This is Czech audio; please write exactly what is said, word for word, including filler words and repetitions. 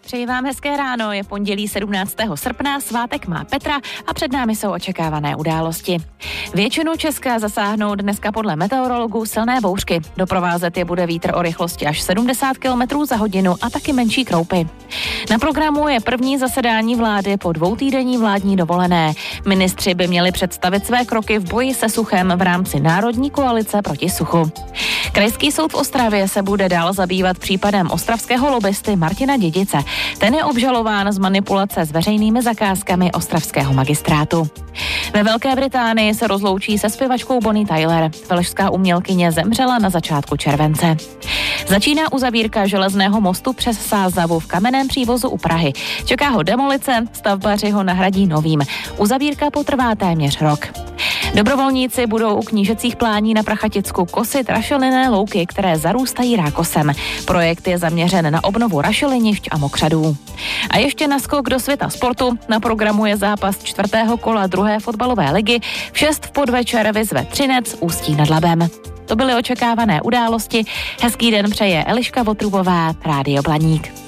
Přeji vám hezké ráno, je pondělí sedmnáctého srpna, svátek má Petra a před námi jsou očekávané události. Většinu Česka zasáhnou dneska podle meteorologů silné bouřky. Doprovázet je bude vítr o rychlosti až sedmdesát kilometrů za hodinu a taky menší kroupy. Na programu je první zasedání vlády po dvoutýdenní vládní dovolené. Ministři by měli představit své kroky v boji se suchem v rámci Národní koalice proti suchu. Krajský soud v Ostravě se bude dál zabývat případem ostravského lobbysty Martina Dědice. Ten je obžalován z manipulace s veřejnými zakázkami ostravského magistrátu. Ve Velké Británii se rozloučí se zpěvačkou Bonnie Tyler. Velšská umělkyně zemřela na začátku července. Začíná uzavírka železného mostu přes Sázavu v kamenném přívozu u Prahy. Čeká ho demolice, stavbaři ho nahradí novým. Uzavírka potrvá téměř rok. Dobrovolníci budou u knížecích plání na Prachaticku kosit rašelinné louky, které zarůstají rákosem. Projekt je zaměřen na obnovu rašelinišť a mokřadů. A ještě naskok do světa sportu. Na programu je zápas čtvrtého kola druhé fotbalové ligy. V šest v podvečer vyzve Třinec Ústí nad Labem. To byly očekávané události. Hezký den přeje Eliška Votrubová, Rádio Blaník.